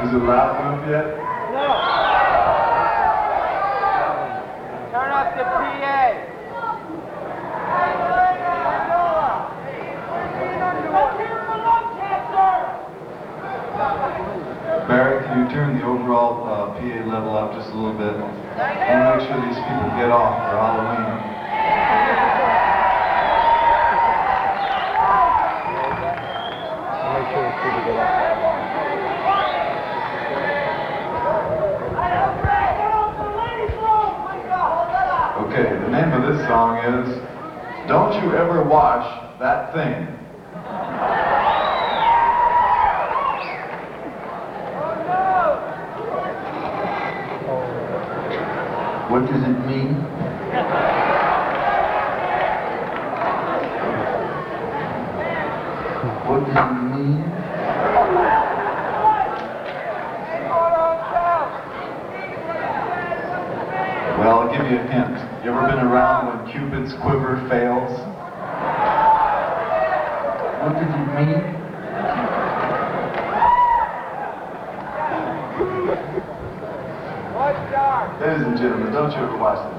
Is it loud enough yet? No. Turn up the PA. Barry, can you turn the overall PA level up just a little bit? I want to make sure these people get off for Halloween. Make sure these people get off. Okay, the name of this song is Don't You Ever Wash That Thing. What does it mean? What does it mean? Well, I'll give you a hint. You ever been around when Cupid's quiver fails? What does it mean? Ladies and gentlemen, don't you ever watch that.